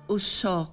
ушоқ.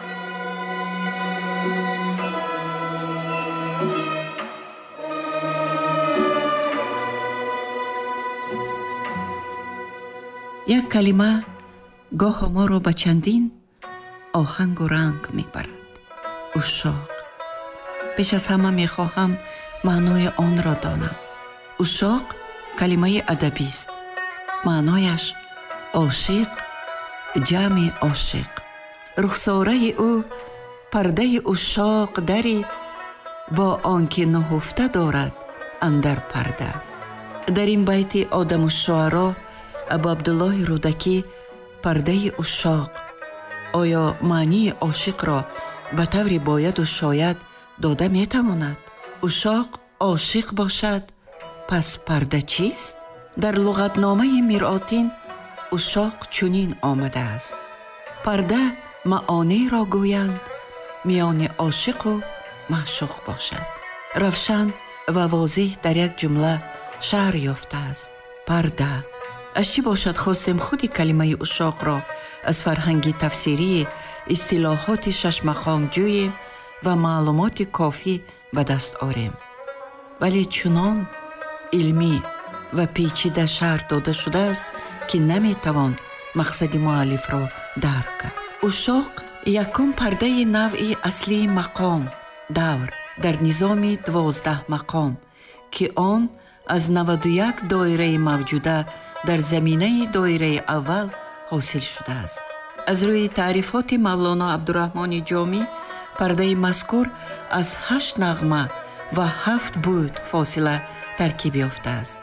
як калима гоҳо моро ба чандин оҳангу ранг мебарад. ушоқ. пеш аз ҳама мехоҳам маънои онро донам. ушоқ калимаи адабист. маънояш ошиқ, ҷамъи ошиқ. рухсораи ӯ пардаи ушоқ дарид, бо он ки нуҳуфта дорад андар парда. дар ин байти Одаму шуаро Абу Абдуллоҳи Рудакӣ пардаи ушоқ, оё маънии ошиқро ба таври бояду шояд дода метавонад? ушоқ ошиқ бошад, пас парда чист? дар луғатномаи Миръотин ушоқ чунин омадааст: парда маъонеро гӯянд, миёни ошиқу маъшуқ бошад. равшан ва возеҳ дар як ҷумла шаҳр ёфтааст. парда. аз чӣ бошад хостем худи калимаи ушоқро аз фарҳанги тафсирии истилоҳоти шашмақом ҷӯем ва маълумоти кофӣ ба даст орем. вале чунон илмӣ ва печида шарҳ дода шудааст, ки наметавон мақсади муаллифро дарк кард. ушоқ якум пардаи навъи аслии мақом, давр дар низоми 12 мақом, ки он аз 91 доираи мавҷуда дар заминаи доираи аввал ҳосил шудааст. аз рӯи таърифоти мавлоно Абдураҳмони Ҷомӣ, пардаи мазкур аз 8 нағма ва 7 буд фосила таркиб ёфтааст.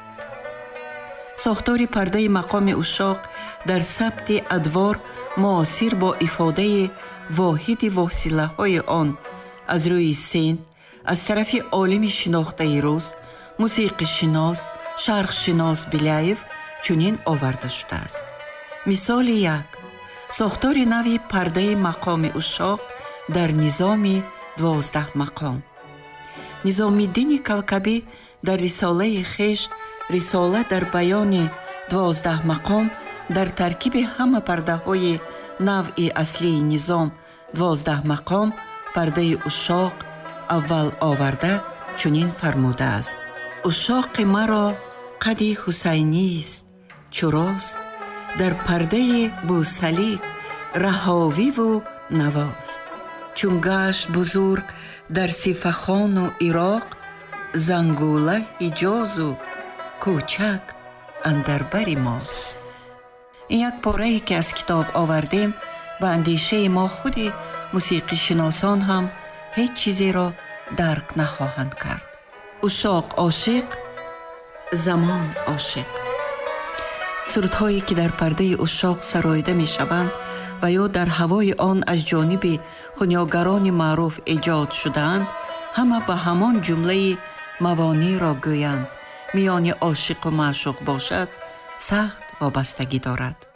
сохтори пардаи мақоми ушоқ дар сабти адвор муосир бо ифодаи воҳиди восилаҳои он аз рӯи син аз тарафи олими шинохтаи рӯз, мусиқишинос, шарқшинос Биляев чунин оварда шудааст. мисоли як: сохтори нави пардаи мақоми ушоқ дар низоми 12 мақом. низомиддини Кавкабӣ дар рисолаи хеш рисола дар баёни 12 мақом дар таркиби ҳама пардаҳои навъи аслии низом 12 мақом пардаи ушоқ аввал оварда чунин фармудааст: ушоқи маро қади ҳусайнист, чурост дар пардаи бусалик раҳовиву навост. чун гашт бузург дар сифахону ироқ, зангула ҳиҷозу кӯчак андар бари мост. ин як порае ки аз китоб овардем ба андешаи мо худи мусиқишиносон ҳам ҳеҷ чизеро дарк нахоҳанд кард. ушоқ ошиқ, замон ошиқ. сурудҳое ки дар пардаи ушоқ сароида мешаванд ва ё дар ҳавои он аз ҷониби хунёгарони маъруф эҷод шудаанд, ҳама ба ҳамон ҷумлаи мавонеъро гӯянд, миёни ошиқу маъшуқ бошад, сахт вобастагӣ дорад.